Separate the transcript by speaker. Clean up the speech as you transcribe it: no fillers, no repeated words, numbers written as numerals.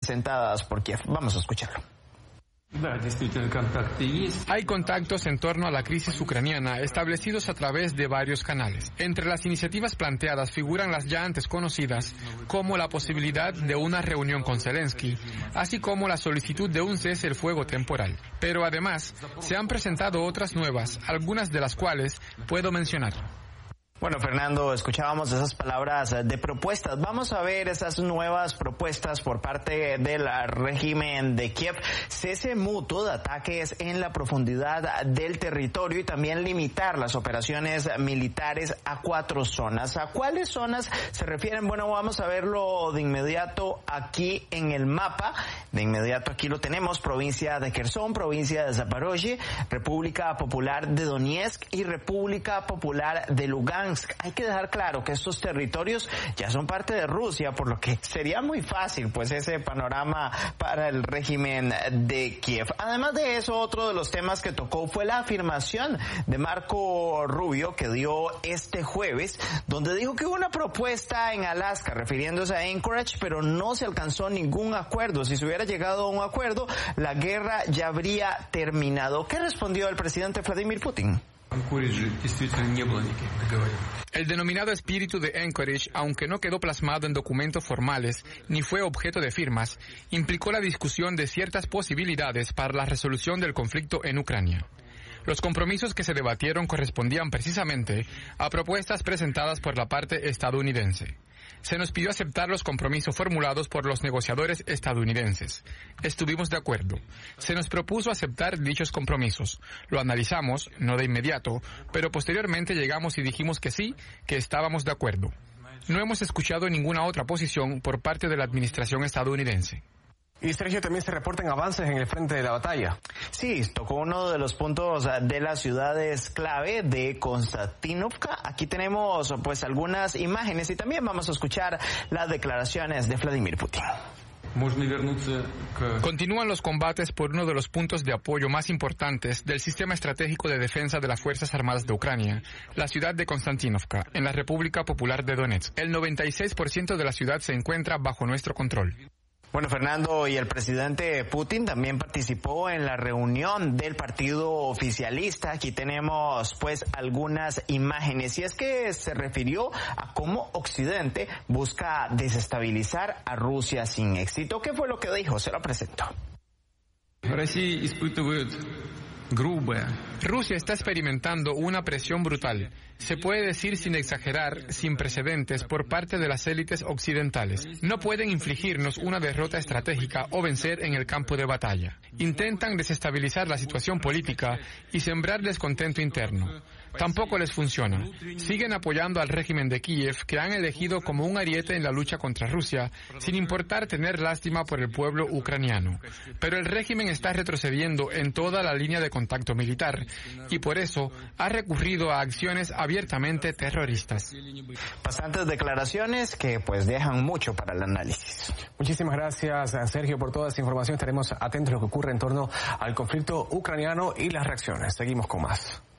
Speaker 1: presentadas por Kiev. Vamos a escucharlo.
Speaker 2: Hay contactos en torno a la crisis ucraniana establecidos a través de varios canales. Entre las iniciativas planteadas figuran las ya antes conocidas, como la posibilidad de una reunión con Zelensky, así como la solicitud de un cese el fuego temporal. Pero además, se han presentado otras nuevas, algunas de las cuales puedo mencionar.
Speaker 1: Bueno, Fernando, escuchábamos esas palabras de propuestas. Vamos a ver esas nuevas propuestas por parte del régimen de Kiev. Cese mutuo de ataques en la profundidad del territorio y también limitar las operaciones militares a 4 zonas. ¿A cuáles zonas se refieren? Bueno, vamos a verlo de inmediato aquí en el mapa. De inmediato aquí lo tenemos: provincia de Kherson, provincia de Zaporozhye, República Popular de Donetsk y República Popular de Lugansk. Hay que dejar claro que estos territorios ya son parte de Rusia, por lo que sería muy fácil pues ese panorama para el régimen de Kiev. Además de eso, otro de los temas que tocó fue la afirmación de Marco Rubio que dio este jueves, donde dijo que hubo una propuesta en Alaska refiriéndose a Anchorage, pero no se alcanzó ningún acuerdo. Si se hubiera llegado a un acuerdo, la guerra ya habría terminado. ¿Qué respondió el presidente Vladimir Putin?
Speaker 2: El denominado espíritu de Anchorage, aunque no quedó plasmado en documentos formales ni fue objeto de firmas, implicó la discusión de ciertas posibilidades para la resolución del conflicto en Ucrania. Los compromisos que se debatieron correspondían precisamente a propuestas presentadas por la parte estadounidense. Se nos pidió aceptar los compromisos formulados por los negociadores estadounidenses. Estuvimos de acuerdo. Se nos propuso aceptar dichos compromisos. Lo analizamos, no de inmediato, pero posteriormente llegamos y dijimos que sí, que estábamos de acuerdo. No hemos escuchado ninguna otra posición por parte de la administración estadounidense.
Speaker 3: Y Sergio, también se reportan avances en el frente de la batalla.
Speaker 1: Sí, tocó uno de los puntos de las ciudades clave de Konstantinovka. Aquí tenemos pues algunas imágenes y también vamos a escuchar las declaraciones de Vladimir Putin.
Speaker 2: Continúan los combates por uno de los puntos de apoyo más importantes del sistema estratégico de defensa de las Fuerzas Armadas de Ucrania, la ciudad de Konstantinovka, en la República Popular de Donetsk. El 96% de la ciudad se encuentra bajo nuestro control.
Speaker 1: Bueno, Fernando, y el presidente Putin también participó en la reunión del partido oficialista. Aquí tenemos pues algunas imágenes y es que se refirió a cómo Occidente busca desestabilizar a Rusia sin éxito. ¿Qué fue lo que dijo? Se lo presento.
Speaker 2: Rusia está experimentando una presión brutal, se puede decir sin exagerar, sin precedentes por parte de las élites occidentales. No pueden infligirnos una derrota estratégica o vencer en el campo de batalla. Intentan desestabilizar la situación política y sembrar descontento interno. Tampoco les funciona. Siguen apoyando al régimen de Kiev, que han elegido como un ariete en la lucha contra Rusia, sin importar tener lástima por el pueblo ucraniano. Pero el régimen está retrocediendo en toda la línea de contacto militar y por eso ha recurrido a acciones abiertamente terroristas.
Speaker 1: Bastantes declaraciones que pues dejan mucho para el análisis.
Speaker 3: Muchísimas gracias, Sergio, por toda esa información. Estaremos atentos a lo que ocurre en torno al conflicto ucraniano y las reacciones. Seguimos con más.